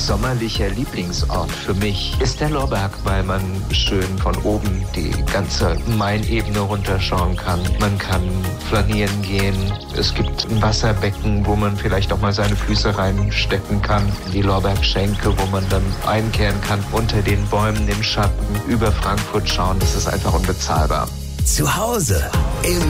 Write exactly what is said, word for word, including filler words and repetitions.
sommerlicher Lieblingsort für mich ist der Lorberg, weil man schön von oben die ganze Mainebene runterschauen kann. Man kann flanieren gehen. Es gibt ein Wasserbecken, wo man vielleicht auch mal seine Füße reinstecken kann. Die Lorbergschenke, wo man dann einkehren kann, unter den Bäumen im Schatten, über Frankfurt schauen. Das ist einfach unbezahlbar. Zu Hause im